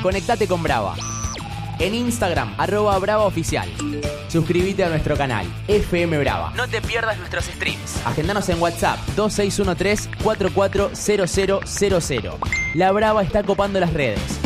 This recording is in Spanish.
Conectate con Brava. En Instagram, @BravaOficial. Suscríbete a nuestro canal, FM Brava. No te pierdas nuestros streams. Agendanos en WhatsApp, 2613-440000. La Brava está copando las redes.